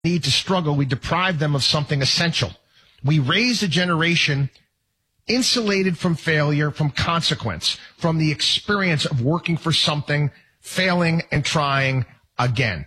need to struggle, we deprive them of something essential. We raise a generation insulated from failure, from consequence, from the experience of working for something, failing, and trying again.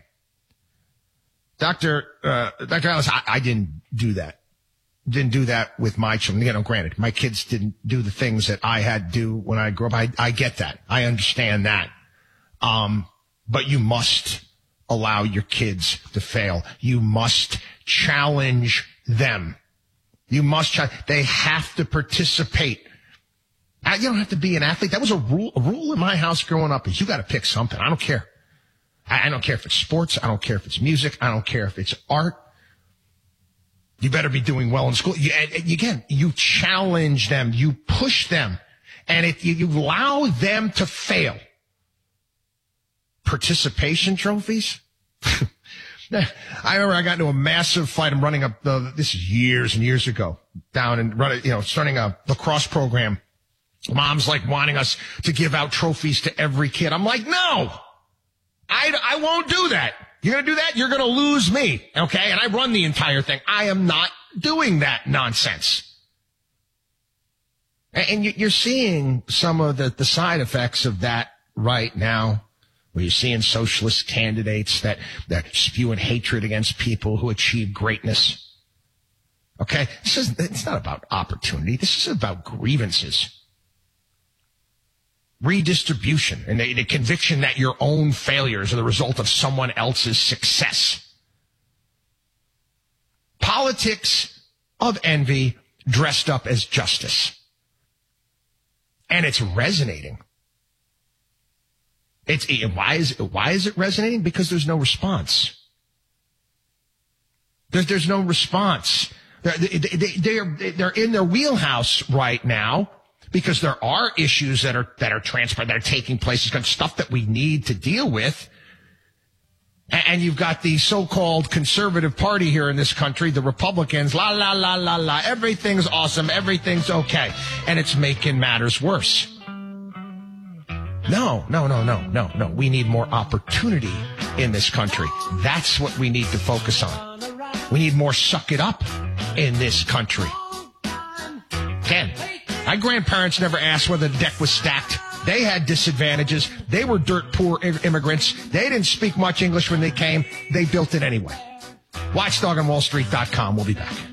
Dr. Alice, I didn't do that. Didn't do that with my children. Granted, my kids didn't do the things that I had to do when I grew up. I get that. I understand that. But you must allow your kids to fail. You must challenge them. You must they have to participate. You don't have to be an athlete. That was a rule in my house growing up is you got to pick something. I don't care. I don't care if it's sports. I don't care if it's music. I don't care if it's art. You better be doing well in school. You challenge them. You push them. And if you allow them to fail, participation trophies. I remember I got into a massive fight. I'm running this is years and years ago, down and starting a lacrosse program. Mom's like wanting us to give out trophies to every kid. I'm like, no, I won't do that. You're going to do that? You're going to lose me. Okay. And I run the entire thing. I am not doing that nonsense. And you're seeing some of the side effects of that right now, where you're seeing socialist candidates that spewing hatred against people who achieve greatness. Okay? It's not about opportunity. This is about grievances. Redistribution and the conviction that your own failures are the result of someone else's success. Politics of envy dressed up as justice. And it's resonating. Why is it resonating? Because there's no response. There's no response. They're in their wheelhouse right now because there are issues that are transpiring, that are taking place. It's got stuff that we need to deal with. And you've got the so-called conservative party here in this country, the Republicans, la, la, la, la, la. Everything's awesome. Everything's okay. And it's making matters worse. No. We need more opportunity in this country. That's what we need to focus on. We need more suck it up in this country. Ken, my grandparents never asked whether the deck was stacked. They had disadvantages. They were dirt poor immigrants. They didn't speak much English when they came. They built it anyway. WatchdogOnWallStreet.com. We'll be back.